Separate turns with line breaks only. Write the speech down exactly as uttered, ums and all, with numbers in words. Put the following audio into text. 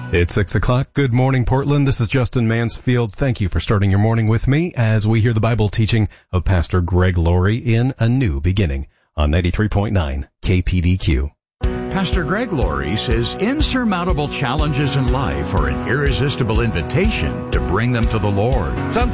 It's six o'clock. Good morning, Portland. This is Justin Mansfield. Thank you for starting your morning with me as we hear the Bible teaching of Pastor Greg Laurie in A New Beginning on ninety-three point nine K P D Q.
Pastor Greg Laurie says insurmountable challenges in life are an irresistible invitation to bring them to the Lord.
Some